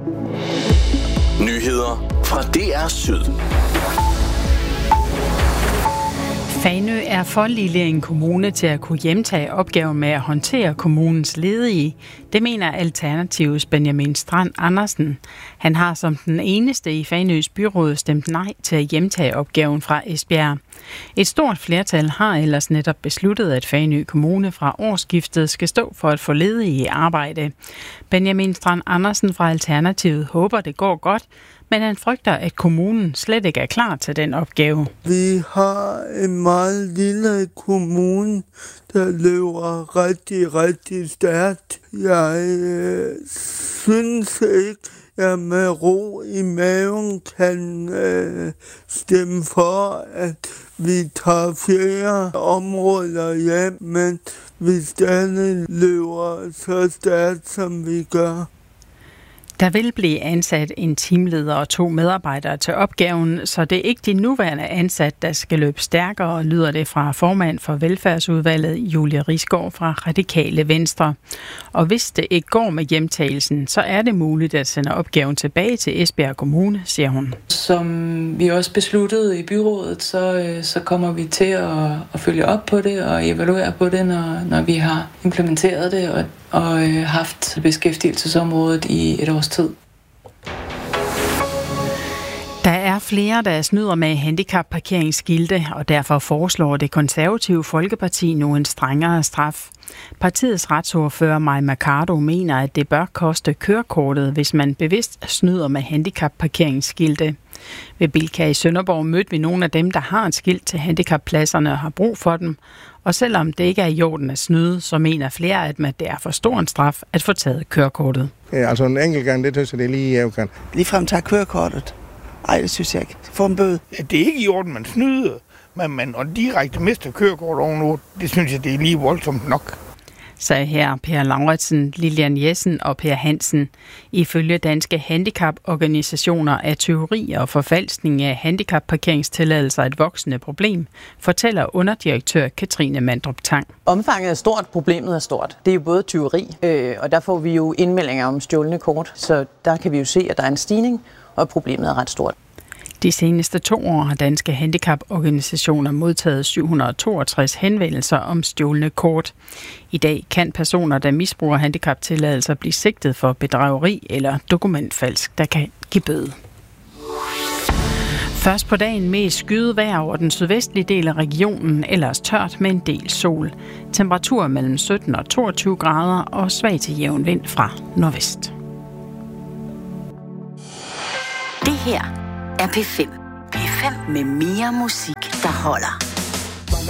Nyheder fra DR Syd. Fanø er for lille en kommune til at kunne hjemtage opgaven med at håndtere kommunens ledige. Det mener Alternativets Benjamin Strand Andersen. Han har som den eneste i Fanøs byråd stemt nej til at hjemtage opgaven fra Esbjerg. Et stort flertal har ellers netop besluttet, at Fanø Kommune fra årsskiftet skal stå for at få ledige i arbejde. Benjamin Strand Andersen fra Alternativet håber, det går godt, men han frygter, at kommunen slet ikke er klar til den opgave. Vi har en meget lille kommune, der løber rigtig, rigtig stærkt. Jeg synes ikke, at jeg med ro i maven kan stemme for, at vi tager flere områder hjem, men vi stadig løber så stærkt, som vi gør. Der vil blive ansat en teamleder og 2 medarbejdere til opgaven, så det er ikke de nuværende ansat, der skal løbe stærkere, lyder det fra formand for Velfærdsudvalget, Julie Risgaard fra Radikale Venstre. Og hvis det ikke går med hjemtagelsen, så er det muligt at sende opgaven tilbage til Esbjerg Kommune, siger hun. Som vi også besluttede i byrådet, så kommer vi til at følge op på det og evaluere på det, når vi har implementeret det og haft beskæftigelsesområdet i et års tid. Der er flere, der snyder med handicapparkeringsskilte, og derfor foreslår Det Konservative Folkeparti nu en strengere straf. Partiets retsordfører Mai Mercado mener, at det bør koste kørekortet, hvis man bevidst snyder med handicapparkeringsskilte. Ved Bilka i Sønderborg mødte vi nogle af dem, der har et skilt til handicappladserne og har brug for dem. Og selvom det ikke er i orden at snyde, så mener flere, at det er for stor en straf at få taget kørekortet. Ja, altså en enkelt gang, det synes jeg, det er lige jeg kan. Ligefrem tager kørekortet. Ej, det synes jeg ikke. Få en bøde. Ja, det er ikke i orden, man snyder, men man direkte mister kørekort ovenover. Det synes jeg, det er lige voldsomt nok. Sagde her Per Lauritsen, Lilian Jessen og Per Hansen. Ifølge danske handicaporganisationer er tyveri og forfalskning af handicapparkeringstilladelser et voksende problem, fortæller underdirektør Katrine Mandrup Tang. Omfanget er stort, problemet er stort. Det er jo både tyveri, og der får vi jo indmeldinger om stjålne kort, så der kan vi jo se, at der er en stigning, og problemet er ret stort. De seneste 2 år har danske handicaporganisationer modtaget 762 henvendelser om stjålne kort. I dag kan personer, der misbruger handicaptilladelser, blive sigtet for bedrageri eller dokumentfalsk, der kan give bøde. Først på dagen mest skyet vejr over den sydvestlige del af regionen, ellers tørt med en del sol. Temperaturer mellem 17 og 22 grader og svag til jævn vind fra nordvest. Det her er P5. P5 med mere musik, der holder.